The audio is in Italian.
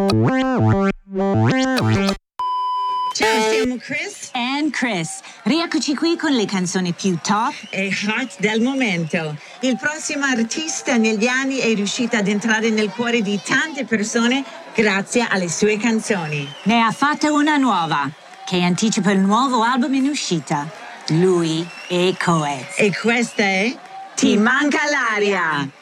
Ciao, siamo Chris and Chris. Rieccoci qui con le canzoni più top e hot del momento. Il prossimo artista negli anni è riuscito ad entrare nel cuore di tante persone grazie alle sue canzoni. Ne ha fatta una nuova, che anticipa il nuovo album in uscita. Lui e Coez. E questa è Ti manca l'aria.